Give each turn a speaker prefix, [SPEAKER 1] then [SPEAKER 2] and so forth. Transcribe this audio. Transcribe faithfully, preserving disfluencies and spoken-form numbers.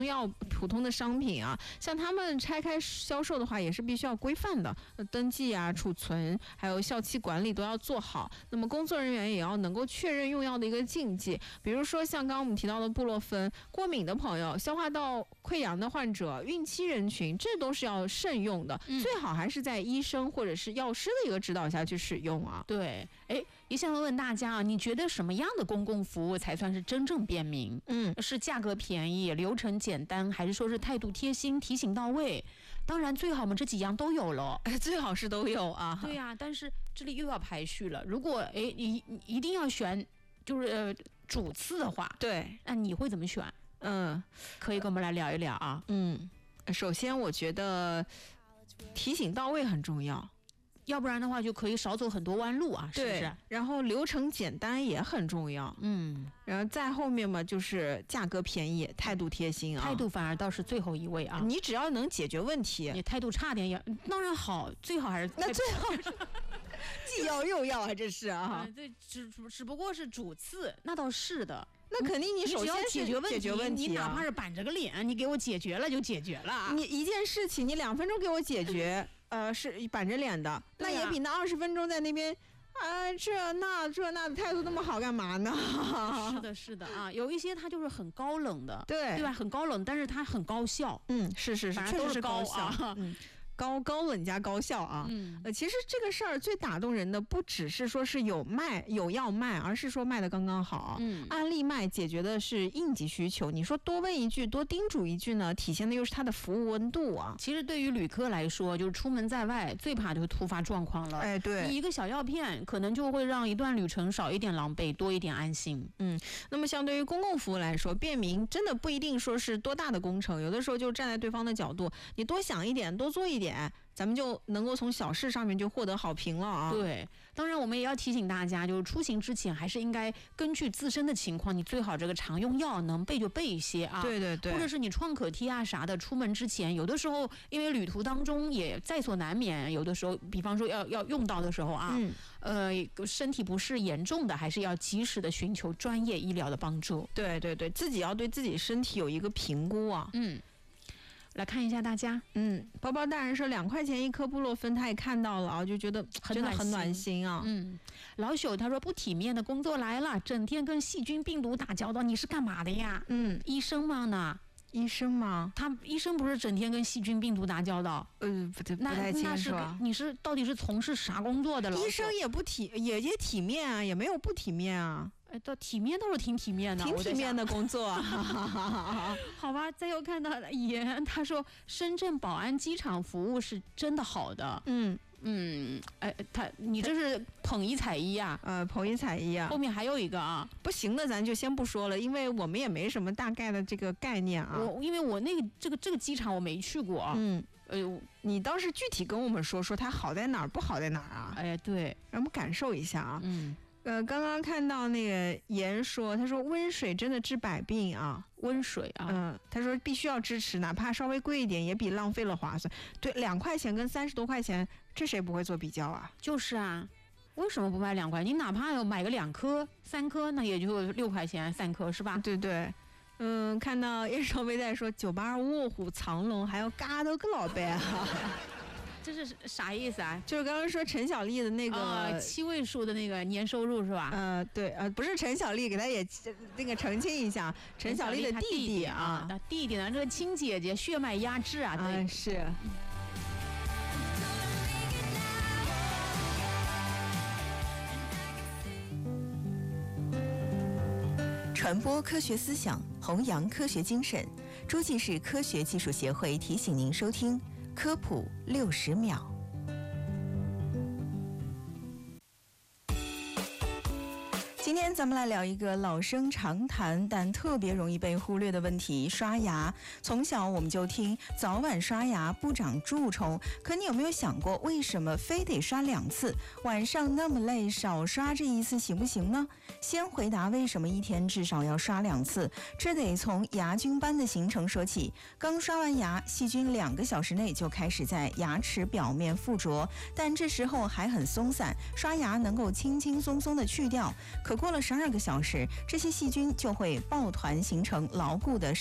[SPEAKER 1] 要普通的商品啊，像他们拆开销售的话，也是必须要规范的，登记啊、储存，还有效期管理都要做好。那么工作人员也要能够确认用药的一个禁忌，比如说像刚刚我们提到的布洛芬，过敏的朋友、消化道溃疡的患者、孕期人群，这都是要慎用的，嗯、最好还是在医生或者是药师的一个指导下去使用啊。
[SPEAKER 2] 对，哎，也想问问大家啊，你觉得什么样的公共服务才算是真正便民？嗯，是价格便宜、流程简单，还是说是态度贴心、提醒到位？当然最好我们这几样都有了，
[SPEAKER 1] 最好是都有啊。
[SPEAKER 2] 对呀、啊，但是这里又要排序了。如果哎你你一定要选就是呃主次的话，
[SPEAKER 1] 对，
[SPEAKER 2] 那你会怎么选？
[SPEAKER 1] 嗯，
[SPEAKER 2] 可以跟我们来聊一聊啊。
[SPEAKER 1] 嗯，首先我觉得提醒到位很重要。
[SPEAKER 2] 要不然的话就可以少走很多弯路啊，是不是？
[SPEAKER 1] 然后流程简单也很重要，
[SPEAKER 2] 嗯，
[SPEAKER 1] 然后再后面嘛就是价格便宜，态度贴心啊，
[SPEAKER 2] 态度反而倒是最后一位啊。
[SPEAKER 1] 你只要能解决问题，
[SPEAKER 2] 你态度差点也当然好，最好还是
[SPEAKER 1] 那最好是既要又要啊，这是啊，
[SPEAKER 2] 嗯、对，只只不过是主次，那倒是的。
[SPEAKER 1] 那肯定你首先
[SPEAKER 2] 解决问题，
[SPEAKER 1] 解决问题、啊，
[SPEAKER 2] 你哪怕是板着个脸，你给我解决了就解决了。
[SPEAKER 1] 你一件事情，你两分钟给我解决，呃，是板着脸的，那也比那二十分钟在那边啊这那这那的态度那么好干嘛呢？
[SPEAKER 2] 是的，是的啊，有一些他就是很高冷的，
[SPEAKER 1] 对
[SPEAKER 2] 对吧？很高冷，但是他很高效。
[SPEAKER 1] 嗯，是是是，确实是高效。
[SPEAKER 2] 啊、
[SPEAKER 1] 嗯。高高冷加高效啊，嗯，呃，其实这个事儿最打动人的不只是说是有卖有药卖，而是说卖的刚刚好，嗯，案例卖解决的是应急需求。你说多问一句，多叮嘱一句呢，体现的又是它的服务温度啊。
[SPEAKER 2] 其实对于旅客来说，就是出门在外最怕就是突发状况了，
[SPEAKER 1] 哎，对，
[SPEAKER 2] 你一个小药片可能就会让一段旅程少一点狼狈，多一点安心。
[SPEAKER 1] 嗯，那么相对于公共服务来说，便民真的不一定说是多大的工程，有的时候就站在对方的角度，你多想一点，多做一点。咱们就能够从小事上面就获得好评了啊！
[SPEAKER 2] 对，当然我们也要提醒大家，就是出行之前还是应该根据自身的情况，你最好这个常用药能备就备一些啊。
[SPEAKER 1] 对对对，
[SPEAKER 2] 或者是你创可贴啊啥的，出门之前，有的时候因为旅途当中也在所难免，有的时候，比方说要要用到的时候啊，嗯、呃，身体不适严重的，还是要及时的寻求专业医疗的帮助。
[SPEAKER 1] 对对对，自己要对自己身体有一个评估啊。
[SPEAKER 2] 嗯。来看一下大家，
[SPEAKER 1] 嗯，包包大人说两块钱一颗布洛芬，他也看到了啊，就觉得真的很暖心啊。
[SPEAKER 2] 嗯，老朽他说不体面的工作来了，整天跟细菌病毒打交道，你是干嘛的呀？嗯，医生吗呢？
[SPEAKER 1] 医生吗？
[SPEAKER 2] 他医生不是整天跟细菌病毒打交道？
[SPEAKER 1] 呃，不对，不太清楚。
[SPEAKER 2] 那是你是到底是从事啥工作的了？
[SPEAKER 1] 医生也不体也也体面啊，也没有不体面啊。
[SPEAKER 2] 哎，到体面倒是挺体面的，
[SPEAKER 1] 挺体面的工作。
[SPEAKER 2] 好吧，再又看到言，他说深圳宝安机场服务是真的好的。嗯嗯，哎，他你这是捧一踩一啊？
[SPEAKER 1] 呃，捧一踩一啊。
[SPEAKER 2] 后面还有一个啊，
[SPEAKER 1] 不行的咱就先不说了，因为我们也没什么大概的这个概念啊。
[SPEAKER 2] 我因为我那个这个这个机场我没去过啊。嗯。
[SPEAKER 1] 哎呦，你倒是具体跟我们说说它好在哪儿，不好在哪儿啊？
[SPEAKER 2] 哎，对，
[SPEAKER 1] 让我们感受一下啊。
[SPEAKER 2] 嗯。
[SPEAKER 1] 呃，刚刚看到那个言说，他说温水真的治百病啊，
[SPEAKER 2] 温水啊，
[SPEAKER 1] 嗯，他说必须要支持，哪怕稍微贵一点，也比浪费了划算。对，两块钱跟三十多块钱，这谁不会做比较啊？
[SPEAKER 2] 就是啊，为什么不卖两块？你哪怕要买个两颗、三颗，那也就六块钱三颗，是吧？
[SPEAKER 1] 对对。嗯，看到叶少飞在说九八二卧虎藏龙，还要嘎到个老白啊。
[SPEAKER 2] 这是啥意思啊？
[SPEAKER 1] 就是刚刚说陈小丽的那个、
[SPEAKER 2] 呃、七位数的那个年收入是吧？
[SPEAKER 1] 呃，对，呃，不是陈小丽，给他也那个澄清一下，陈小丽的弟弟啊，
[SPEAKER 2] 弟弟呢，这个亲姐姐血脉压制啊，对，
[SPEAKER 1] 呃、是。
[SPEAKER 3] 传播科学思想，弘扬科学精神。诸暨市科学技术协会提醒您收听科普六十秒。今天咱们来聊一个老生常谈但特别容易被忽略的问题——刷牙。从小我们就听早晚刷牙不长蛀虫，可你有没有想过，为什么非得刷两次？晚上那么累，少刷这一次行不行呢？先回答为什么一天至少要刷两次，这得从牙菌斑的形成说起。刚刷完牙，细菌两个小时内就开始在牙齿表面附着，但这时候还很松散，刷牙能够轻轻松松的去掉。可过了十二个小时，这些细菌就会抱团形成牢固的